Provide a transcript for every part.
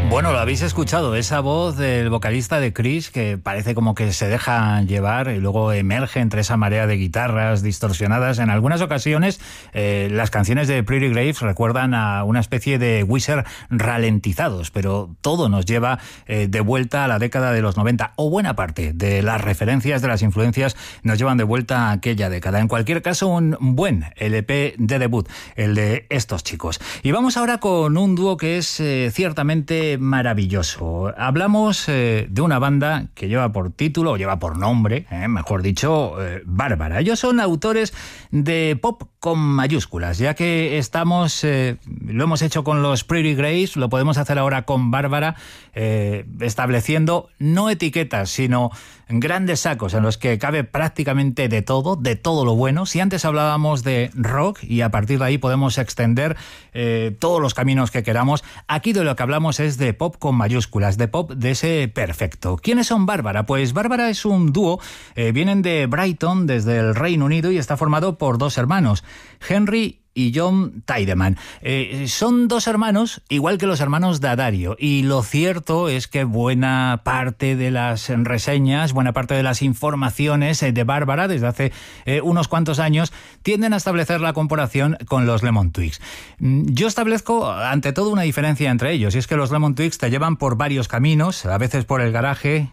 Bueno, lo habéis escuchado, esa voz del vocalista de Chris que parece como que se deja llevar y luego emerge entre esa marea de guitarras distorsionadas. En algunas ocasiones las canciones de Pretty Graves recuerdan a una especie de Weezer ralentizados, pero todo nos lleva de vuelta a la década de los 90, o buena parte de las referencias, de las influencias, nos llevan de vuelta a aquella década. En cualquier caso, un buen LP de debut, el de estos chicos. Y vamos ahora con un dúo que es ciertamente maravilloso. Hablamos de una banda que lleva por título, o lleva por nombre, mejor dicho, Bárbara. Ellos son autores de pop con mayúsculas, ya que estamos, lo hemos hecho con los Pretty Graves, lo podemos hacer ahora con Bárbara, estableciendo no etiquetas, sino grandes sacos en los que cabe prácticamente de todo lo bueno. Si antes hablábamos de rock y a partir de ahí podemos extender todos los caminos que queramos, aquí de lo que hablamos es de pop con mayúsculas, de pop de ese perfecto. ¿Quiénes son Bárbara? Pues Bárbara es un dúo, vienen de Brighton, desde el Reino Unido, y está formado por dos hermanos, Henry y John Tiedemann. Son dos hermanos, igual que los hermanos D'Addario, y lo cierto es que buena parte de las reseñas, buena parte de las informaciones de Bárbara desde hace unos cuantos años tienden a establecer la comparación con los Lemon Twigs. Yo establezco ante todo una diferencia entre ellos, y es que los Lemon Twigs te llevan por varios caminos, a veces por el garaje,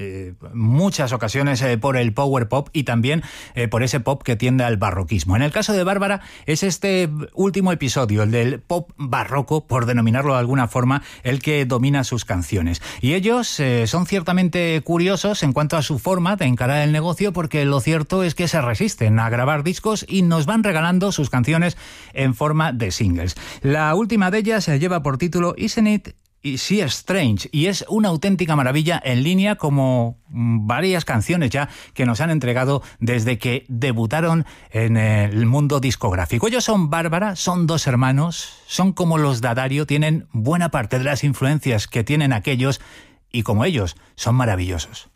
muchas ocasiones por el power pop y también por ese pop que tiende al barroquismo. En el caso de Bárbara es este último episodio, el del pop barroco, por denominarlo de alguna forma, el que domina sus canciones. Y ellos son ciertamente curiosos en cuanto a su forma de encarar el negocio, porque lo cierto es que se resisten a grabar discos y nos van regalando sus canciones en forma de singles. La última de ellas lleva por título Isn't It She Strange, y es una auténtica maravilla, en línea como varias canciones ya que nos han entregado desde que debutaron en el mundo discográfico. Ellos son Bárbara, son dos hermanos, son como los D'Addario, tienen buena parte de las influencias que tienen aquellos, y como ellos, son maravillosos.